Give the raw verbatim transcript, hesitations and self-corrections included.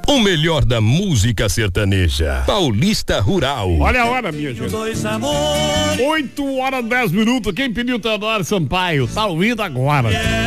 O melhor da música sertaneja. Paulista Rural. Olha a hora, minha gente. oito horas, dez minutos. Quem pediu Teodoro Sampaio? Tá ouvindo agora.